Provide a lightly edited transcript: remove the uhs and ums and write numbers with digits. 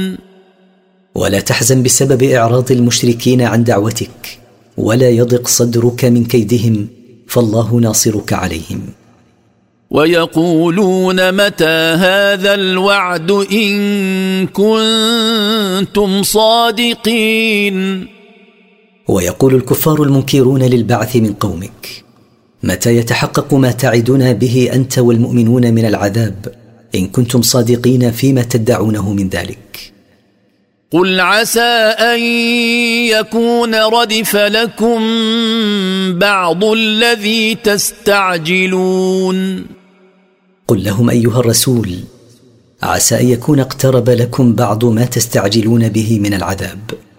ولا تحزن بسبب إعراض المشركين عن دعوتك، ولا يضق صدرك من كيدهم، فالله ناصرك عليهم. ويقولون متى هذا الوعد إن كنتم صادقين. ويقول الكفار المنكرون للبعث من قومك: متى يتحقق ما تعدنا به أنت والمؤمنون من العذاب إن كنتم صادقين فيما تدعونه من ذلك؟ قل عسى أن يكون ردف لكم بعض الذي تستعجلون. قل لهم أيها الرسول: عسى أن يكون اقترب لكم بعض ما تستعجلون به من العذاب.